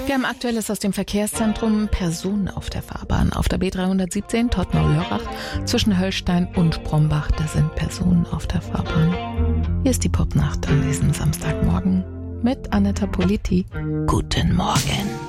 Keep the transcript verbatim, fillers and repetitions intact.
Wir haben Aktuelles aus dem Verkehrszentrum. Personen auf der Fahrbahn. Auf der B dreihundertsiebzehn Todtnau-Lörrach zwischen Höllstein und Brombach. Da sind Personen auf der Fahrbahn. Hier ist die Popnacht an diesem Samstagmorgen mit Aneta Politi. Guten Morgen.